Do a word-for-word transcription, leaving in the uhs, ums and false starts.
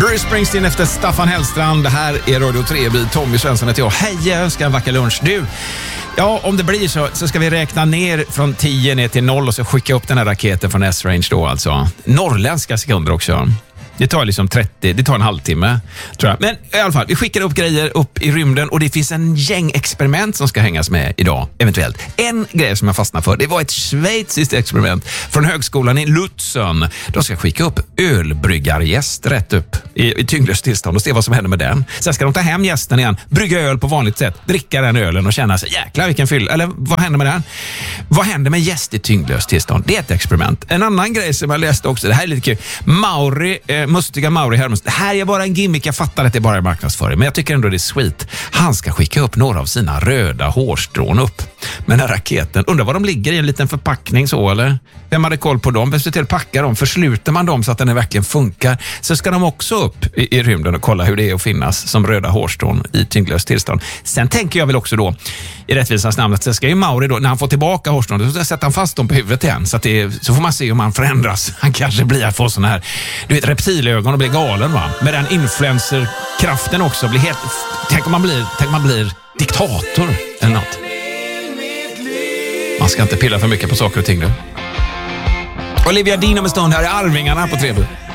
Bruce Springsteen efter Staffan Hellstrand. Det här är Radio tre B. Tommy Svensson heter jag. Hej, jag önskar en vacker lunch. Du, ja, om det blir så, så ska vi räkna ner från tio ner till noll och så skicka upp den här raketen från S-Range då alltså. Norrländska sekunder också. Det tar liksom trettio, det tar en halvtimme tror jag. Men i alla fall, vi skickar upp grejer upp i rymden och det finns en gäng experiment som ska hängas med idag, eventuellt. En grej som jag fastnade för, det var ett schweiziskt experiment från högskolan i Luzern. De ska skicka upp ölbryggargäst rätt upp i, i tyngdlöst tillstånd och se vad som händer med den. Sen ska de ta hem gästen igen, brygga öl på vanligt sätt, dricka den ölen och känna sig, jäklar vilken fyll, eller vad händer med den? Vad händer med gäst i tyngdlöst tillstånd? Det är ett experiment. En annan grej som jag läste också, det här är lite kul. Mauri eh, Mustiga Mauri Hermans. Det här är bara en gimmick, jag fattar att det bara är marknadsföring, men jag tycker ändå det är sweet. Han ska skicka upp några av sina röda hårstrån upp med den här raketen. Undrar vad de ligger i, en liten förpackning så, eller? Vem hade koll på dem? Vem ser till att packa dem? Försluter man dem så att den verkligen funkar? Så ska de också upp i, i rymden och kolla hur det är att finnas som röda hårstrån i tyngdlöst tillstånd. Sen tänker jag väl också då, i rättvisans namn, att så ska ju Mauri då, när han får tillbaka hårstrån, så sätter han fast dem på huvudet igen. Så, att det, så får man se om han förändras. Han kanske blir att få sån här, du vet, reptilögon och blir galen, va? Med den influencerkraften också blir helt, tänk om man blir, tänk om man blir diktator eller något. Man ska inte pilla för mycket på saker och ting nu. Olivia Dean om en stund, här är Arvingarna på tre B.